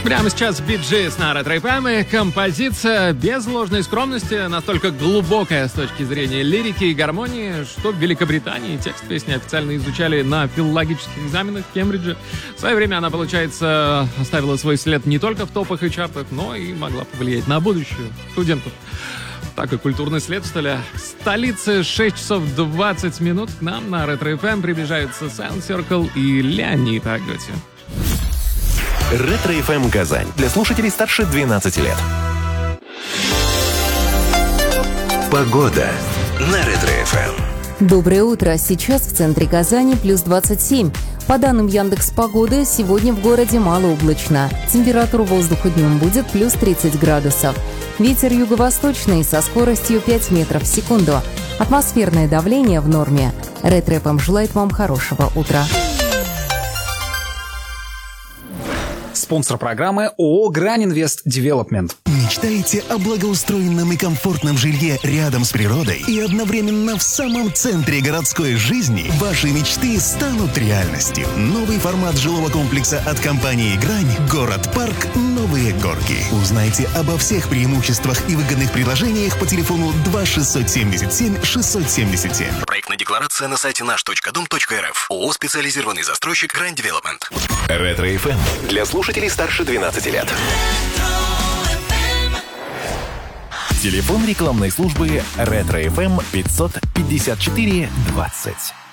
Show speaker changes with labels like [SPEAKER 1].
[SPEAKER 1] Прямо сейчас Bee Gees на Ретро FM. Композиция без ложной скромности, настолько глубокая с точки зрения лирики и гармонии, что в Великобритании текст песни официально изучали на филологических экзаменах в Кембридже. В свое время она, получается, оставила свой след не только в топах и чартах, но и могла повлиять на будущее студентов. Так и культурный след, что ли. В столице 6 часов 20 минут. К нам на Ретро FM приближаются Silent Circle и Леонид Аготи.
[SPEAKER 2] Ретро FM Казань. Для слушателей старше 12 лет. Погода на Ретро FM.
[SPEAKER 3] Доброе утро. Сейчас в центре Казани плюс 27. По данным Яндекс.Погоды, сегодня в городе малооблачно. Температура воздуха днем будет плюс 30 градусов. Ветер юго-восточный со скоростью 5 метров в секунду. Атмосферное давление в норме. Ретро FM желает вам хорошего утра.
[SPEAKER 4] Спонсор программы ООО «Грань Инвест Девелопмент».
[SPEAKER 5] Мечтаете о благоустроенном и комфортном жилье рядом с природой и одновременно в самом центре городской жизни? Ваши мечты станут реальностью. Новый формат жилого комплекса от компании «Грань» «Город-парк. Новые горки». Узнайте обо всех преимуществах и выгодных предложениях по телефону 2677 677.
[SPEAKER 2] Проектная декларация на сайте наш.дом.рф. ООО «Специализированный застройщик Грань Девелопмент». Ретро FM. Для слушателей старше 12 лет. Телефон рекламной службы Ретро FM 554 20.